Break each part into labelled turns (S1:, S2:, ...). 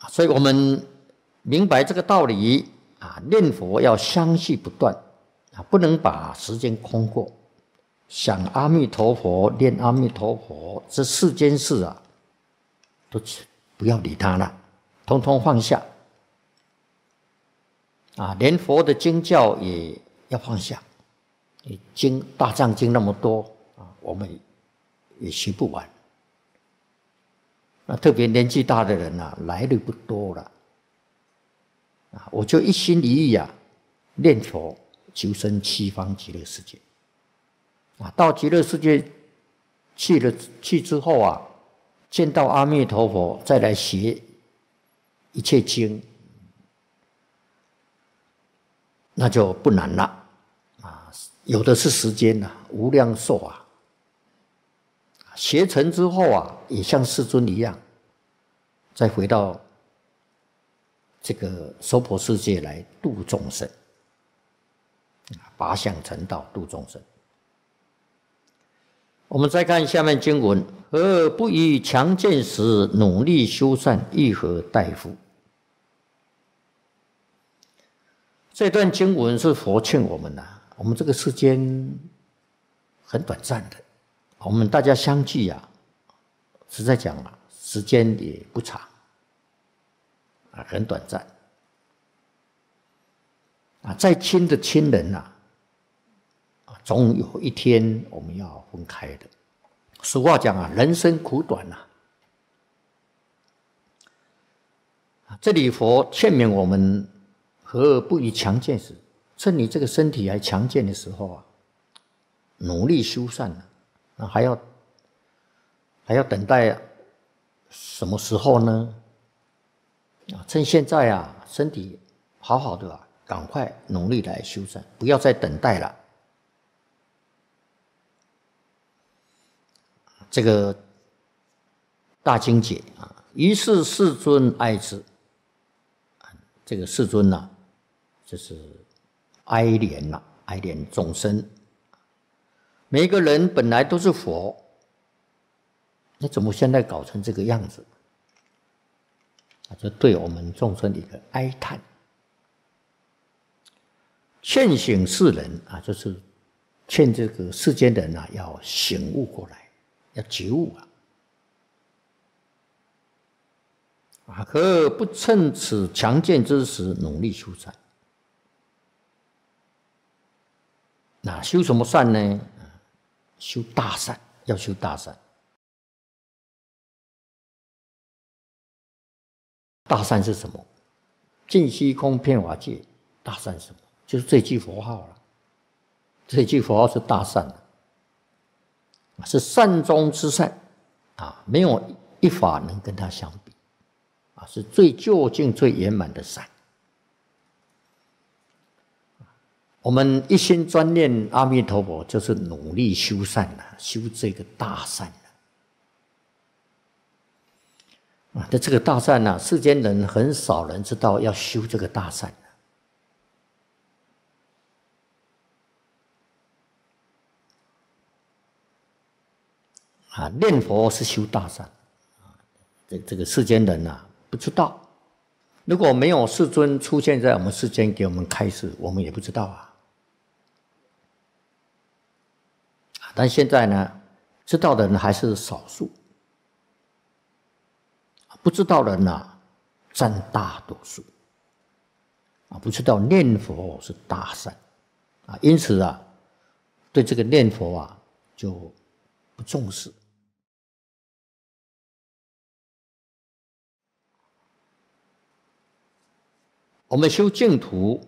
S1: 所以我们明白这个道理念佛要相续不断不能把时间空过。想阿弥陀佛，念阿弥陀佛，这世间事都不要理它了，统统放下连佛的经教也要放下。经大藏经那么多我们也学不完。特别年纪大的人来的不多了我就一心一意念佛求生西方极乐世界到极乐世界去之后见到阿弥陀佛，再来学一切经，那就不难了有的是时间无量寿学成之后也像世尊一样，再回到这个娑婆世界来度众生，八相成道度众生。我们再看下面经文：何不于强健时努力修善，欲何待乎？这段经文是佛劝我们我们这个世间很短暂的，我们大家相聚实在讲时间也不长很短暂再亲的亲人总有一天我们要分开的。俗话讲人生苦短这里佛劝勉我们，何不于强健时，趁你这个身体还强健的时候努力修善还要等待什么时候呢？趁现在身体好好的赶快努力来修善，不要再等待了。这个大经解于是世尊哀之。这个世尊就是哀怜众生。每一个人本来都是佛，那怎么现在搞成这个样子？就对我们众生一个哀叹，劝醒世人就是劝这个世间人要醒悟过来，要觉悟何不趁此强健之时努力修善？修什么善呢？修大善，要修大善。大善是什么？尽虚空遍法界。大善是什么？就是这句佛号了。这句佛号是大善是善中之善没有一法能跟它相比是最究竟最圆满的善。我们一心专念阿弥陀佛，就是努力修善修这个大善这个大善世间人很少人知道要修这个大善念佛是修大善这个世间人不知道。如果没有世尊出现在我们世间给我们开示，我们也不知道但现在呢，知道的人还是少数，不知道的人占大多数不知道念佛是大善因此对这个念佛就不重视。我们修净土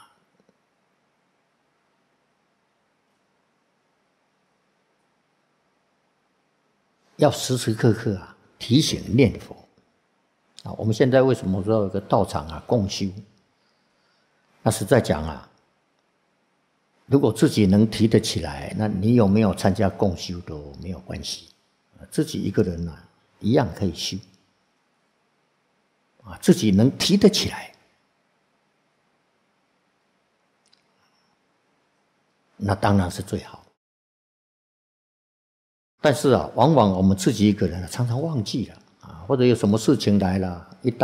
S1: 要时时刻刻提醒念佛我们现在为什么说有个道场共修？那实在讲如果自己能提得起来，那你有没有参加共修都没有关系自己一个人一样可以修自己能提得起来，那当然是最好。但是往往我们自己一个人常常忘记了或者有什么事情来了，一